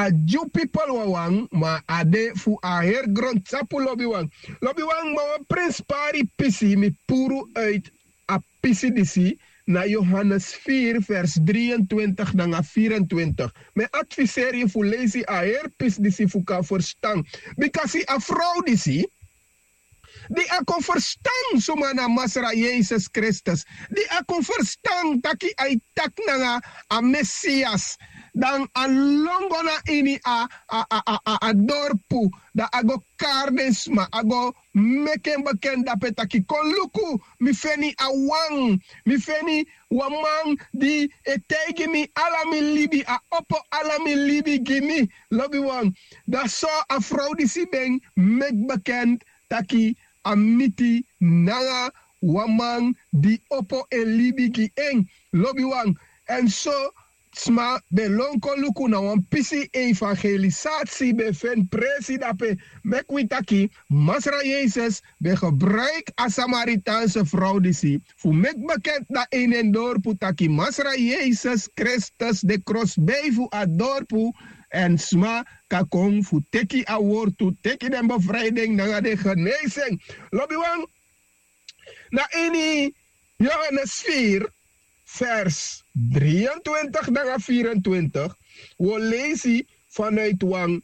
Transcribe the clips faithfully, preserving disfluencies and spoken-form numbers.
a Jew people wawang ma ade fu a her grond sapu lobby wang. Lobby wang ma wan prins pari pisi mi puru uit a pisi disi na Johannes vier vers drieëntwintig na vierentwintig. Me adviseer je fu lazy a her pis disi fu ka verstaan. Because a vrouw disi die a kon verstaan suma na Masra Jezus Christus. Die a kon verstaan taki ay tak na a Messias. Dan a longo na ini a a a a, a, a dorpu da ago kardes ma ago meken beken da petaki kon luku mi feni a wang mi feni wamang di etegi mi ala mi libi a opo ala mi libi gimi lobi wang da so a vrouw di si ben mek bekend taki a miti nanga wamang di opo e libi gi eng lobi wang en so sma be lonko luku na wan pisi evangelisatie be fen presidape mekwitaki Masra Jezus be gebruik a Samaritaanse vrouw disi fu mek bekend na een en dorpu taki Masra Jezus Christus de cross bij fu a dorpu en sma kakong fu teki a wortu teki den bevrijding na de genezing lobby wang na eni Johannes vier vers drieëntwintig naar vierentwintig. We lezen vanuit wang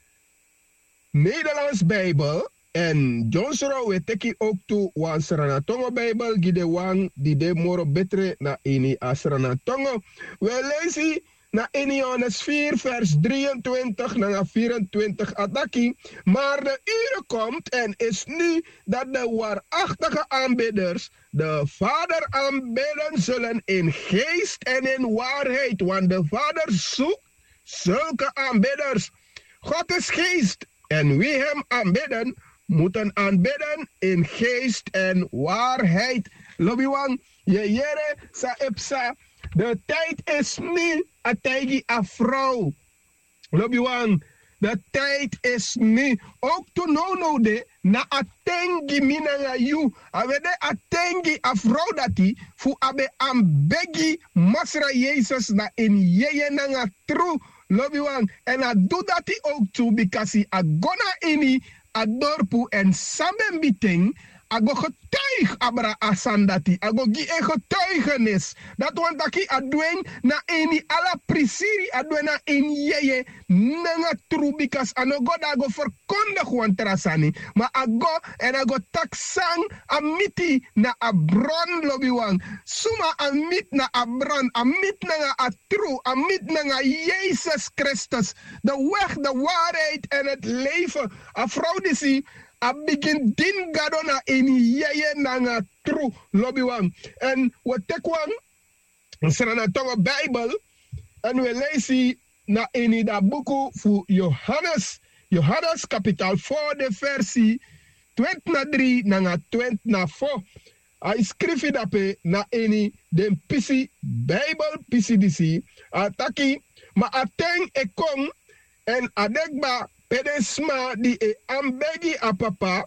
Nederlands Bijbel. En Johnsoro we teki ook toe wan Sranatongo Bijbel. Gide wang die de moro betre na ini Sranatongo. We lezen na in Johannes vier vers drieëntwintig naar vierentwintig ataki. Maar de uren komt en is nu dat de waarachtige aanbidders de Vader aanbidden zullen in geest en in waarheid. Want de Vader zoekt zulke aanbidders. God is geest en wie hem aanbidden moeten aanbidden in geest en waarheid. Lobiwang, je jere sa epsa. De tijd is nu ategi a vrouw. Lobiwang, de tijd is nu. Ook to no no de na atengi mina you. Avede atengi a vrouw dati fu abe ambegi Masra Jezus na in yeye na true. Lobiwang, en a do dati ook to because a gona ini a dorpu en samen biting. Ago getuig abra asandati. Ago gi e getuigenis. Dat want taki adwen na eni ala prisiri adwen na eni yeye nanga true because anogo da ago verkondig wan trasani. Ma ago en ago taksang amiti na abron lobiwang. Suma amit na abron. Amit na a true. Amit na Jezus Christus. De weg, de waarheid en het leven. A vrouw die zie. A begin din gadona in yeye nanga true lobby wang. En we take one, srana tonga Bijbel, en we lezen na in da boeken voor Johannes, Johannes kapitel vier de versie twintig na drie nanga twintig na vier. Hij schreef dat na in de pisi Bijbel pisi disi, ataki, ma ateng e kong en adekba pedesma di e ambegi a papa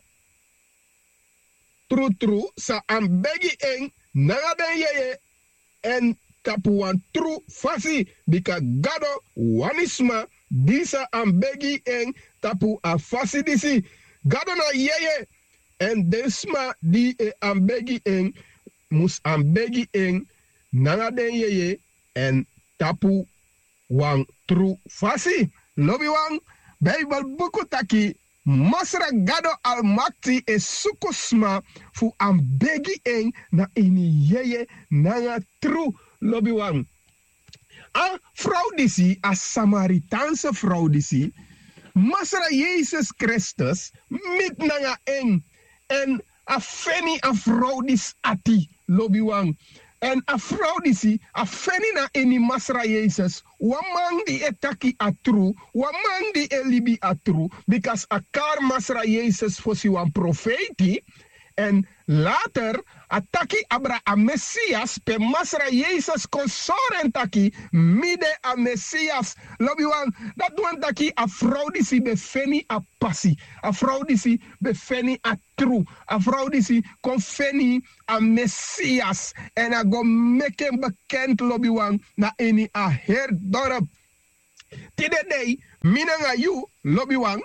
tru tru sa ambegi eng nagaden yeye en tapuan tru fasi bika gado wanisma disa ambegi eng tapu a fasi disi gado na yeye en desma di e ambegi eng mus ambegi eng nagaden yeye en tapu wang tru fasi lobi wang Bijbel buku taki Masra Gado Almakti e sukusma fu ambegi eng na ini yeye nanga tru lobby wang. A vrouw disi, a Samaritaanse vrouw disi, Masra Jezus Christus mit nanga eng en a feni a vrouw dis ati lobby wang. En a vrouw disi, a feni na eni Masra Jezus, wamang di etaki atru, wamang di elibi atru, because a kar Masra Jezus fosi wan profeti, en later ataki abra a Messias, pe Masra Jezus consoren taki, mide a Messias, lobi wan, dat wan taki a vrouw disi be feni a passi, a vrouw disi be feni a tru, a vrouw disi kon feni a Messias, en a go meken bekend lobi wan, na eni a her dorp. Tide day, minanga yu lobi wang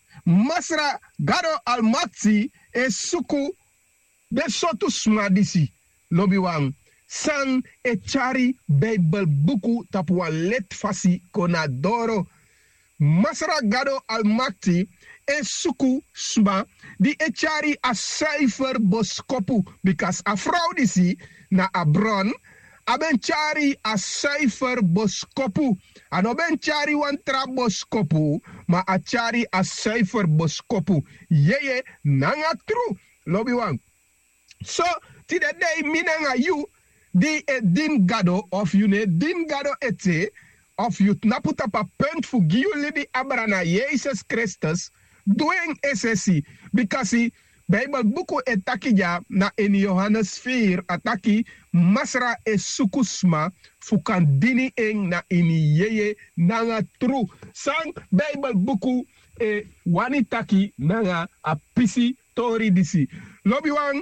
masra gado almatsi e suku de sotu smadisi lobi wang san e chari Bible buku tapua let fasi konadoro masra gado almatsi e suku sma di e chari a cijfer boskopu because a fraudisi na abron aben chari a cijfer boskopu ano ben chari wan tra boskopu ma a chari a cijfer boskopu yeye nanga tru lobi wan so ti de day minanga you di e din gado of you ne din gado ete of you naputa pa punt fu giu libi abrana Jesus Christus doing S S C because he Bible buku etaki ja na in Johannes vier ataki masra e sukusma fukan dini eng na ini yeye nanga tru sang Bible buku e wanitaki nanga apisi tori disi lobi wang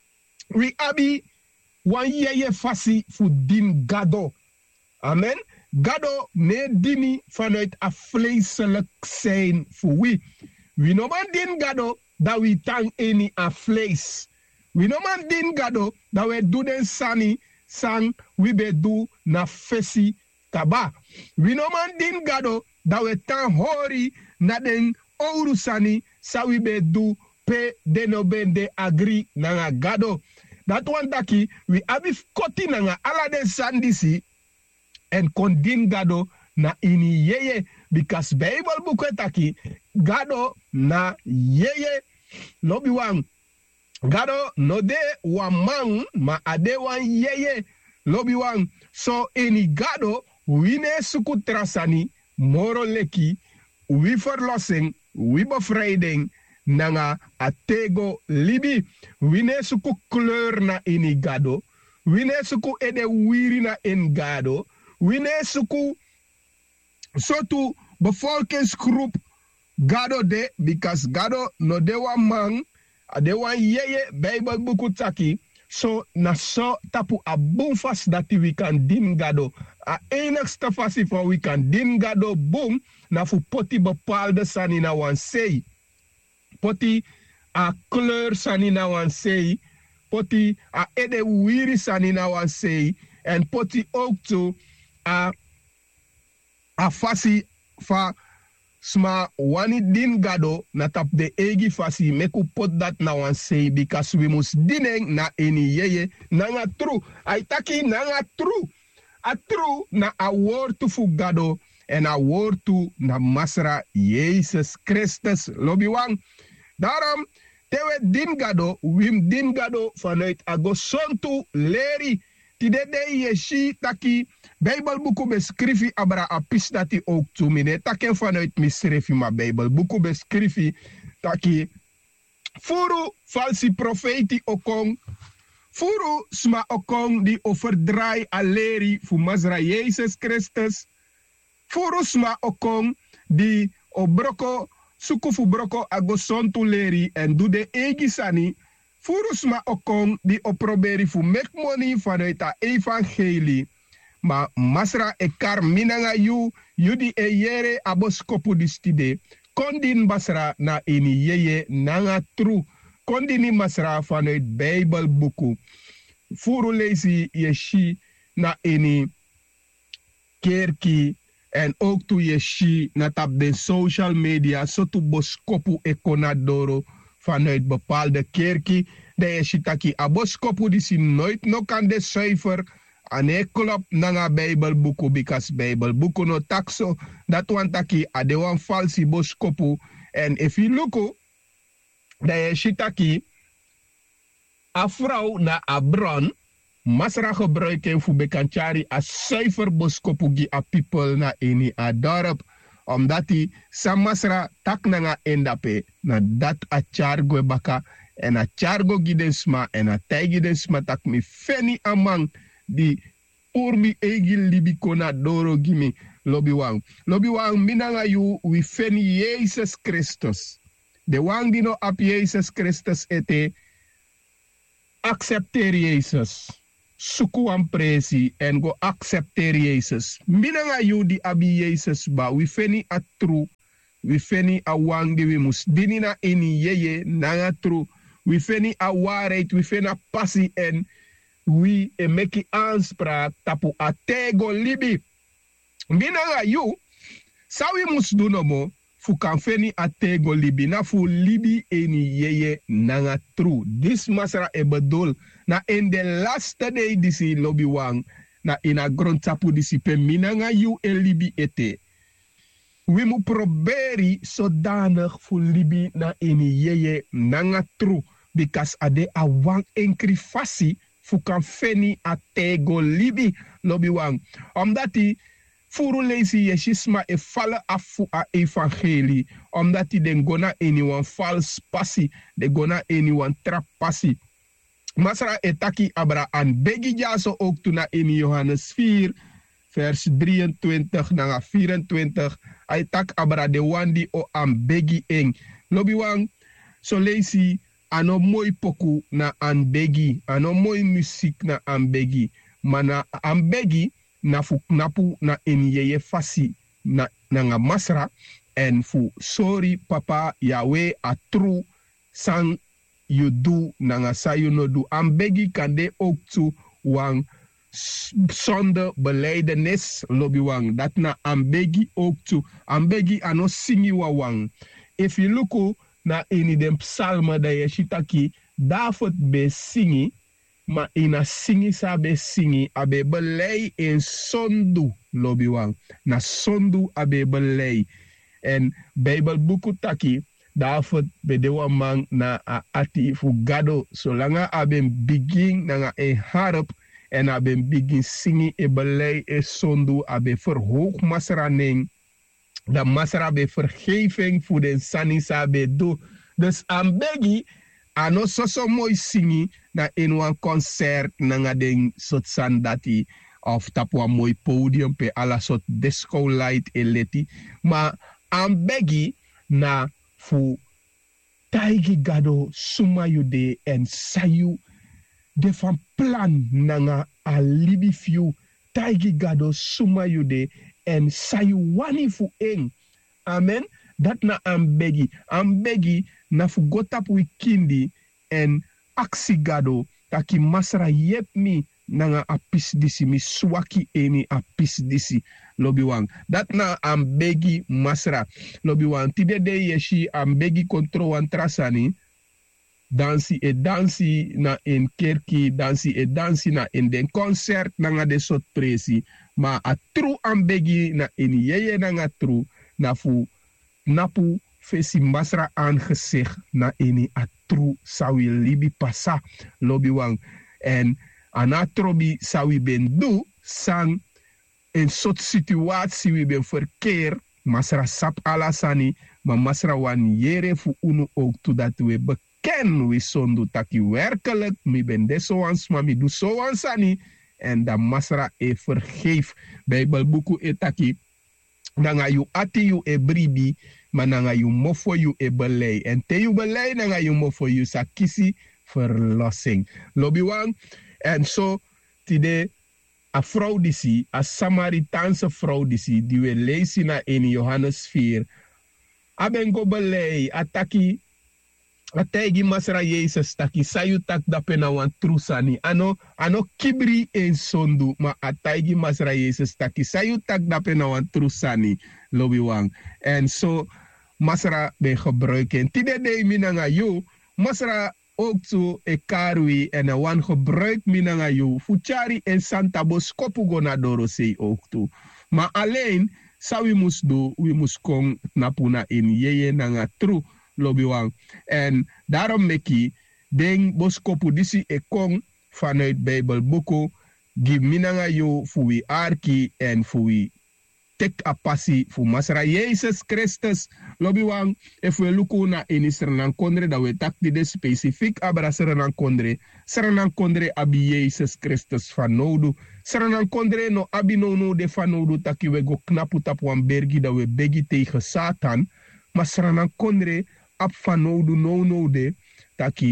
we abi wan yeye fasi fu din gado amen gado ne dini vanuit a vleeselijk zijn fu wi we no man din gado dat we tang any a vlees. We no man din gado dat we do den sani sang we be do na fesi taba. We no man din gado dat we tang hori na den ouru sani sa we be do pe deno bende agri na gado. Dat one taki we abif koti na ala den sandisi en kon din gado na ini yeye because Bible book taki gado na yeye lobi wang gado no de wamang ma ade wan yeye lobi wang so ini gado wine suku trasani moro leki wi verlossing wi bevrijding nanga atego libi wine suku kleur na ini gado wine suku ede wiri na in gado wine suku sotu bevolkingsgroep gado de because gado no de wan man de wan yeye Bible buku taki so na so tapu a boom fast dat we kan din gado a enigste fasi van we kan din gado boom na fu poti bepaalde sani na wan sei poti a kleur sani na wan sei poti a ede wiri sani na wan sei en poti ook to a a fasi fa sma wani din gado na tap de egi fasi meku pot dat na wan sei because we must dineng na eni yeye na nga tru ai taki na nga tru a tru na a woord tu fu gado en a woord tu na masra Jesus Christus lobi wang daarom tewe din gado wim din gado vanuit agosontu leri ti de de yeshi taki Bible buku beskrifi abra apis dati ook tu mine taken vanuit misrefi ma Bible buku beskrifi taki furu falsi profeti okong furu sma okong di overdrai aleri fu mazra Jesus Christus furu sma okong di obroko suku fu broko agosontu leri en du de egisani furu sma okong di oproberi fu make money vanuit a evangelie ma masra e kar minanga yu yudi e yere aboskopu di stide kondin basra na ini yeye nanga tru kondini masra vanuit Bible buku furu lezi yeshi na ini kerki en ook tu yeshi na tap de social media sotu boskopu e konadoro vanuit bepaalde kerki de yeshi taki aboskopu di si nooit no kan de cijfer ane klop nanga Bible buku because Bible buku no takso dat wan taki ade wan falsi boskopu en if you look de shitaki a vrouw na a bron masra gebruiken fu bekanchari a cijfer boskopu gi a people na eni a dorp omdat die sa masra tak nanga endape na dat a chargo baka en a chargo gidensma en a tai gidensma tak mi feni amang di urmi egil libi kona doro gimi lobi wang lobi wang minanga yu wi feni Jesus Christus de wang dino ap Jesus Christus ete accepter Jesus suku an presi en go accepteer Jezus. Minanga you di abi Jezus ba, we feni a true, we feni a wangi we mus dinina ini yeye nanga true, we feni a waarheid, we feni a passie en we e meki aanspraak tapu a tego libi. Minanga you, sa we mus do no mo, fu kan feni a tego libi, na fu libi eni yeye nanga true. Dis masra e bedol, na in de laatste day disi lobby wang, na in a grond tapu disi pe minanga you e libi ete. We mu proberi zodanig fu libi na eni yeye nanga true, because ade a wang enkri fasi, fu kan feni a tego libi lobby wang. Omdat die furu leisi yeshisma e fale afu a evangelie. Omdat die den gona anyone false passi, de gona anyone trap passi. Masra etaki abra an begi jaso ook toen na in Johannes vier, vers drieëntwintig na vierentwintig. Ay tak abra de wandi o an begi eng. Lobby wang, so leisi ano mooi poku na an begi, ano mooi muziek na an begi. Mana an begi, na fu napu na in yeye fasi na, na nga masra en fu sorry papa yawe a true sang you do na nga sa you no do. Ambegi kan de ook tu wang zonder belijdenis lobby wang. Dat na ambegi ook tu. Ambegi ano singi wa wang. If you look na in den psalmen da ye shitaki, David be singi, ma ina singi sa be singi abe belei in sondu lobby wang. Na sondu abe belei. En Bible buku taki David be de man na a ati fu gado solanga aben begin na e harp en aben begin singi e belei e sondu abe verhoog masra ning. Da masra be vergeving voor den sani sa be do. Dus aan begi ano so so mooi singi na in een concert na den sot sandati of tapwa mooi podium pe ala sot disco light eleti. Ma aan begi na fu taigi gado suma you de en sayu de van plan nanga alibi fiu taigi gado suma you de en sayu wani fu eng. Amen. Dat na ambegi. Ambegi na fu gotap wikindi en aksi gado taki masra yep mi nanga apis disi mi swaki eni apis disi lobby wang. Dat na ambegi masra lobby wang. Tide de yeshi ambegi kontro wan trasani dansi e dansi na in kerki, dansi e dansi na in den concert nanga de sot presi. Ma a true ambegi na in yeye nanga true na fu napu fesi masra aangezicht na eni a true sawi libi pasa lobby wang. En anatrobi sawi ben do sang in soort situatie we ben verkeer masra sap alasani maar masra wan yere fu unu ook todat we beken we sondu taki werkelijk mi ben deso ans maar mi do so ansani en da masra e vergeef Bijbelboeku e taki nanga yu ati yu e bribi maar nanga yu mofo yu e belei en te yu belei nanga yu mofo yu sa kisi verlossing lobby wang. En zo tide a vrouw disi, a Samaritaanse vrouw disi, die we lezen na in Johannes vier. Aben go belei, ataki, ategi masra Jezus taki, sayu tak dapena wan trusani. Ano, ano kibri en sondu, ma ategi masra Jezus taki, sayu tak dapena wan trusani, lobi wang. En zo, masra ben gebruiken. Tide de minanga yo, masra ook zo e karwi en een wan gebruik minanga yu fuchari en Santa Boskopu gona doro sei ook toe. Maar alleen sa we mus do, we mus kong napuna in yeye nanga tru lobby wang. En daarom meki den Boskopu disi e kong vanuit Bijbelboeko gi minanga yu fu we arki en fu we tek a passi fu masra Jezus Christus lobby wang. If we look na in Srenan Kondre da we tak di de specifiek abra Srenan Kondre. Srenan Kondre abi Jezus Christus van nodu. Srenan Kondre no abi no no de van nodu taki we go knapu tap wan bergi da we begi tegen Satan. Maar Srenan Kondre ab van nodu no no de taki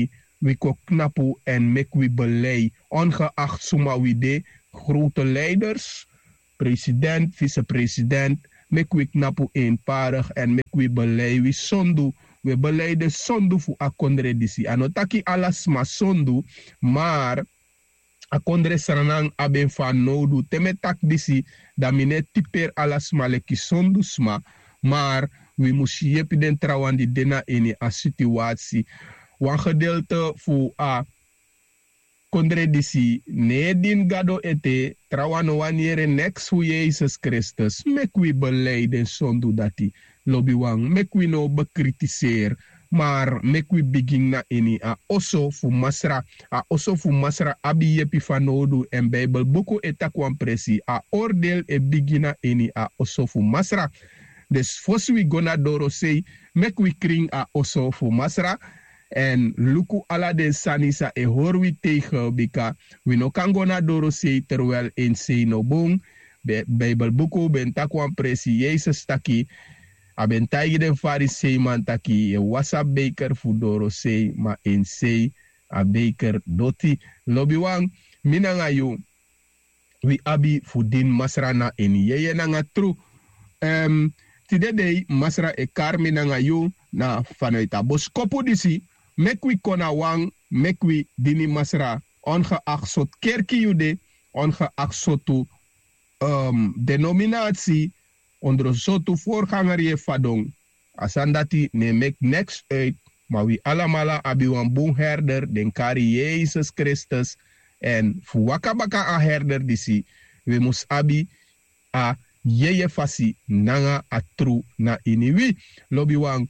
we ko knapu en mek we belei. Ongeacht suma we de grote leiders, president, vicepresident, mek we knapu eenparig en mek we belei. We sondu, we beleiden sondu fu akondre disi. Anotaki alas ma sondu, maar akondre sanang aben fan nodu. Temetak disi, da mine tiper alas ma leki sondu sma, maar we moest jepi den trouwan die dena in a situatie. Wan gedeelte fu a kondre disi ne din gado ete trouwan wanneer next fu Jezus Christus. Mek we beleiden sondu dati. Lobby wang mek we no bekritiseer. Maar mek we begin na ini a oso fu masra. A oso fu masra abi jepi fanodu en Bijbel buku etakwan presi. A oordeel e begina ini a oso fu masra. Dus fos we gonna doro say, mek we kring a oso fu masra. En luku ala den sanisa e hoor we tegen bika. We no kan gonna doro say terwijl in say no bong. Bijbel buku ben takwan presi Jezus taki. A ben taigi den farisee man taki. E wasa baker fu doro say ma in say a baker doti. Lobby wang minanga yu. We abi fu din masra na en yeye nanga tru. Um, Tidede masra e karmi nanga yu na vanuit a boskopu disi. Mek we kona wang, mek we dini masra. Ongeacht sot kerkie jude, ongeacht sotu um, denominatie. Onder sotu voorganger je fadong. Asandati ne mek next uit. Maar we allemaal abi wan boom herder, den kari Jezus Christus. En fu wakabaka a herder disi. We mus abi a yeye fasi nanga atru na iniwi lobby wang.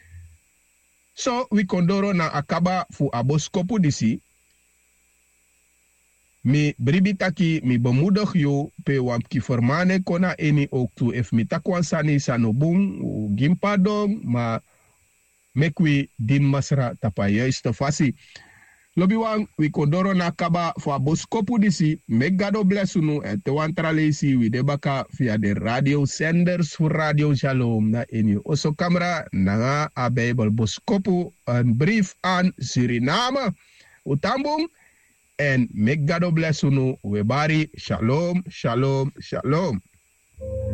So we kondoro na akaba fu aboskopu disi. Mi bribitaki mi bemoedig yo pe wam ki vermane kona eni ook tu ef mi takwan sani sanobung gimpadong ma mekwi din masra tapa juiste fasi. Lobby wang, we kondoro na kaba fu aboskopu disi, mek gado blessunu en te wantralesi we debaka via de radio senders voor Radio Shalom na eni oso camera na a Bijbel boskopu een brief aan Suriname. Utambung en mek gado blessunu we bari shalom, shalom, shalom.